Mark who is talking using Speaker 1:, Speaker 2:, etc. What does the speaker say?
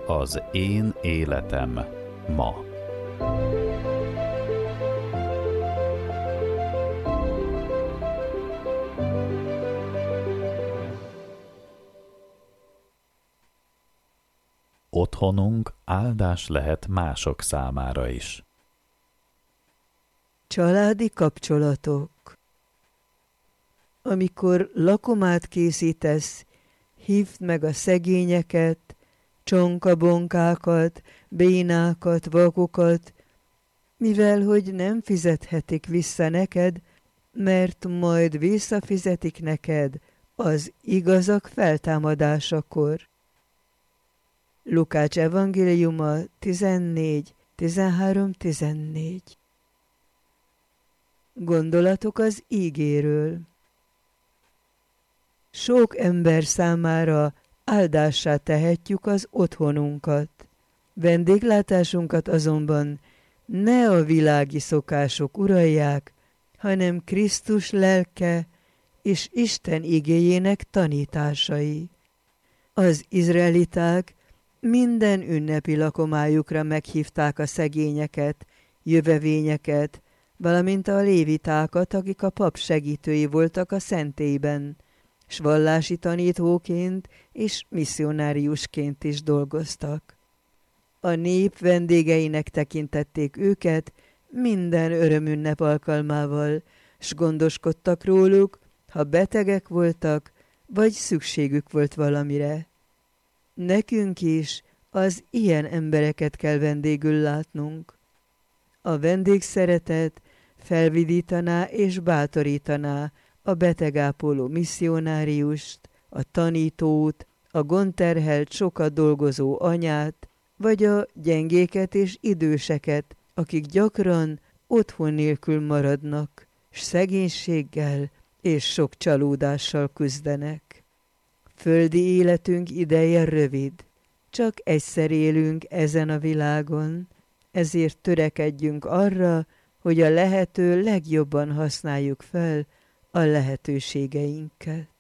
Speaker 1: Az én életem ma. Otthonunk áldás lehet mások számára is.
Speaker 2: Családi kapcsolatok. Amikor lakomát készítesz, hívd meg a szegényeket, csonkabonkákat, bénákat, vakokat, mivel hogy nem fizethetik vissza neked, mert majd visszafizetik neked az igazak feltámadásakor. Lukács evangéliuma 14:13-14. Gondolatok az ígéről. Sok ember számára áldássá tehetjük az otthonunkat. Vendéglátásunkat azonban ne a világi szokások uralják, hanem Krisztus lelke és Isten igéjének tanításai. Az izraeliták minden ünnepi lakomájukra meghívták a szegényeket, jövevényeket, valamint a lévitákat, akik a pap segítői voltak a szentélyben, s vallási tanítóként és misszionáriusként is dolgoztak. A nép vendégeinek tekintették őket minden örömünnep alkalmával, s gondoskodtak róluk, ha betegek voltak, vagy szükségük volt valamire. Nekünk is az ilyen embereket kell vendégül látnunk. A vendégszeretet felvidítaná és bátorítaná a betegápoló misszionáriust, a tanítót, a gondterhelt sokat dolgozó anyát, vagy a gyengéket és időseket, akik gyakran otthon nélkül maradnak, s szegénységgel és sok csalódással küzdenek. Földi életünk ideje rövid, csak egyszer élünk ezen a világon, ezért törekedjünk arra, hogy a lehető legjobban használjuk fel a lehetőségeinket.